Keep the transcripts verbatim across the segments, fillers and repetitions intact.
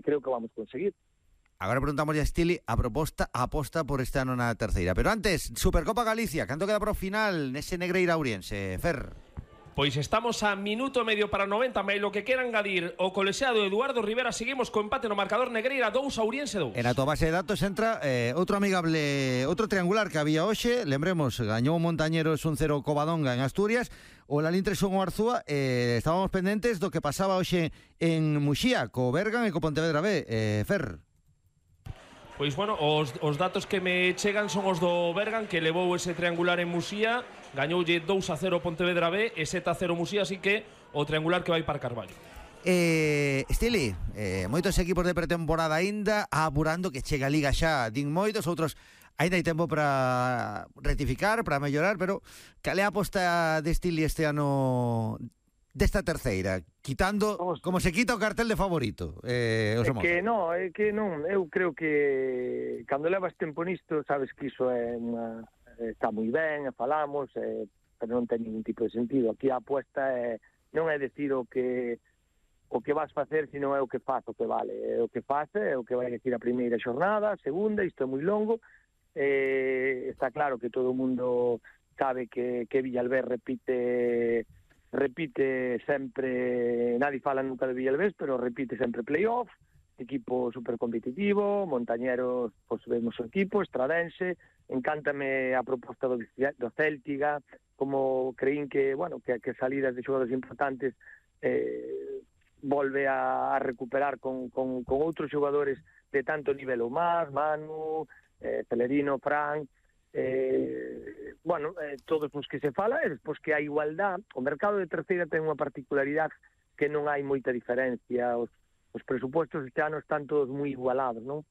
creo que vamos conseguir. Agora preguntamos a Stili a proposta a aposta por este ano na terceira. Pero antes, Supercopa Galicia, canto queda para o final nese Negreira Ouriense, Fer? Pois estamos a minuto e medio para noventa, mas lo que queran engadir o colexiado Eduardo Rivera, seguimos co empate no marcador. Negreira dous, Ouriense dous. En a tua base de datos entra eh, outro amigable, outro triangular que había hoxe. Lembremos, gañou Montañeros un cero Covadonga en Asturias, o Lalín tres un o Arzúa. eh, Estábamos pendentes do que pasaba hoxe en Muxía, co Bergan e co Pontevedra B, eh, Fer. Pois bueno, os, os datos que me chegan son os do Bergan, que levou ese triangular en Muxía, gañoulle dous a cero Pontevedra B e sete a cero Muxía, así que o triangular que vai para Carballo. Eh, Stili, eh, moitos equipos de pretemporada aínda apurando que chega a Liga xa, din moitos, outros aínda hai tempo para rectificar, para mellorar, pero cal é a aposta de Stili este ano desta terceira, quitando, Vamos. como se quita o cartel de favorito, eh, os é que non, é que non, eu creo que cando levas tempo nisto, sabes que iso é unha, está moi ben, falamos, é, pero non ten ningún tipo de sentido. Aquí a apuesta é, non é decir o que o que vas facer, sino é o que faz o que vale, é o que faz, é o que vai decir a primeira xornada, a segunda, isto é moi longo, eh, está claro que todo o mundo sabe que, que Villalbés repite repite sempre, nadie fala nunca de Villalbés, pero repite sempre playoff, equipo super competitivo, Montañeros, pois vemos o equipo, Estradense, encántame a proposta do, do Céltiga, como creín que, bueno, que, que salidas de xogadores importantes eh, volve a, a recuperar con, con, con outros xogadores de tanto nivel ou máis, Manu, eh, Celerino, Fran, eh, bueno, eh, todos os que se fala, e despois que a igualdad, o mercado de terceira ten unha particularidade que non hai moita diferencia, os, os presupuestos este ano están todos moi igualados, non?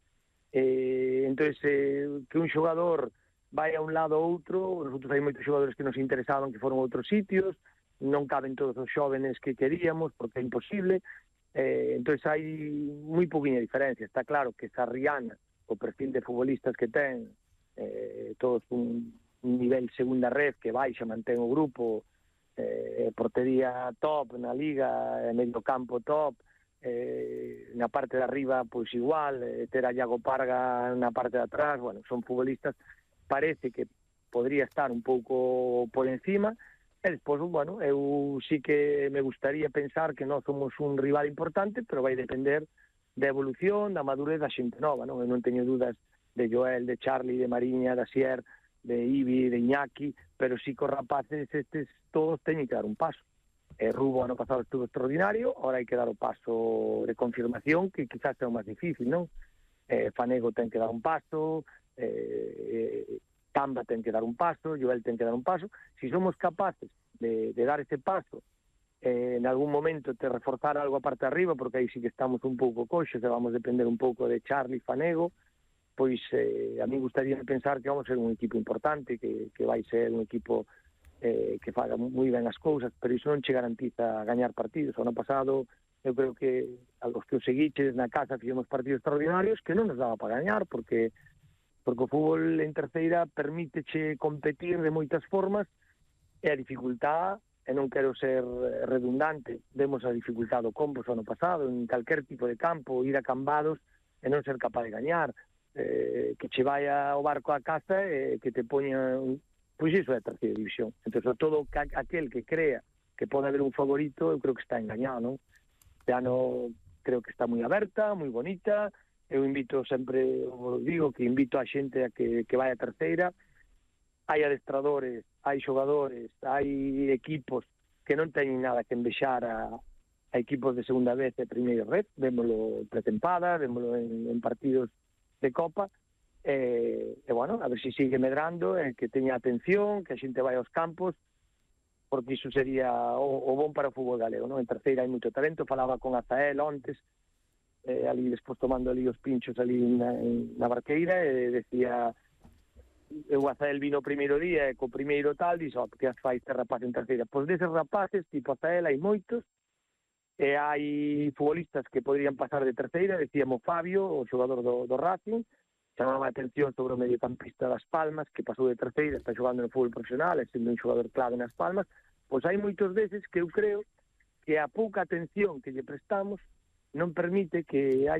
Eh, entonces, eh, que un xogador vai a un lado ou outro, nosotros hai moitos xogadores que nos interesaban que foron a outros sitios, non caben todos os xóvenes que queríamos, porque é imposible, eh, entonces hai moi pouquinha diferencia. Está claro que Sarriana, o perfil de futbolistas que ten, eh, todos un, un nivel segunda red que baixa, mantén o grupo, eh, portería top na liga, medio campo top, eh, na parte de arriba pois igual, eh, ter a Iago Parga na parte de atrás, bueno, son futbolistas, parece que podría estar un pouco por encima, e despois, bueno, eu sí que me gustaría pensar que non somos un rival importante, pero vai depender da evolución, da madurez da xente nova, non? Eu non teño dudas de Joel, de Charlie, de Mariña, de Asier, de Ibi, de Iñaki, pero sí que os rapaces estes todos teñen que dar un paso. Eh, Rubo ano pasado estuvo extraordinario, ahora hai que dar o paso de confirmación, que quizás sea o máis difícil, non? Eh, Fanego ten que dar un paso, eh, Tamba ten que dar un paso, Joel ten que dar un paso. Si somos capaces de, de dar ese paso, eh, en algún momento te reforzar algo a parte de arriba, porque aí sí que estamos un pouco coxos, e vamos a depender un pouco de Charlie, Fanego, pois eh, a mí gustaría pensar que vamos a ser un equipo importante, que, que vai ser un equipo eh, que faga moi ben as cousas, pero iso non che garantiza gañar partidos. O ano pasado, eu creo que a los que os seguiches na casa fixemos partidos extraordinarios que non nos daba para gañar, porque porque o fútbol en terceira permíteche competir de moitas formas, e a dificultad, e non quero ser redundante, vemos a dificultad do Compos o ano pasado, en calquer tipo de campo, ir a Cambados e non ser capaz de gañar, eh, que che vaya o barco a casa e que te poña, pois iso é a terceira división. Entón, todo aquel que crea que pode haber un favorito, eu creo que está engañado, non? Este ano creo que está moi aberta, moi bonita, eu invito sempre, os digo, que invito a xente a que, que vai a terceira, hai adestradores, hai xogadores, hai equipos que non teñen nada que envexar a, a equipos de segunda vez e primeira red, vémolo en pretempada, vémolo en, en partidos de Copa, e, e bueno, a ver se si sigue medrando, e que teña atención, que a xente vai aos campos, porque iso sería o, o bon para o fútbol galego, non? En terceira hai moito talento, falaba con Azael ontes, eh, ali despois tomando ali os pinchos ali na, na Barqueira, e decía, eu Azael vino o primeiro día, e co primeiro tal, dixo, oh, que as fai este rapaz en terceira? Pois deses rapaces, tipo Azael, hai moitos, e hai futbolistas que poderían pasar de terceira, decíamos Fabio, o xogador do, do Racing, chamaba a atención sobre o mediocampista das Palmas, que pasou de terceira, está xogando no fútbol profesional, e sendo un xogador clave nas Palmas. Pois hai moitos deses que eu creo que a pouca atención que lle prestamos non permite que hai